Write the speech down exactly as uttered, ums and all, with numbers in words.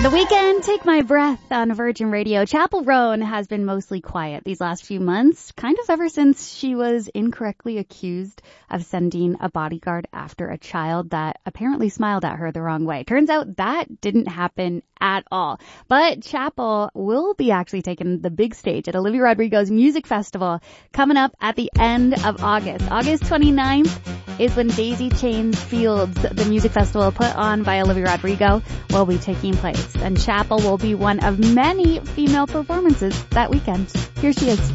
The Weeknd, Take My Breath on Virgin Radio. Chappell Roan has been mostly quiet these last few months, kind of ever since she was incorrectly accused of sending a bodyguard after a child that apparently smiled at her the wrong way. Turns out that didn't happen at all. But Chappell will be actually taking the big stage at Olivia Rodrigo's Music Festival coming up at the end of August. August twenty-ninth is when Daisy Chain Fields, the music festival put on by Olivia Rodrigo, will be taking place. And Chappell will be one of many female performances that weekend. Here she is.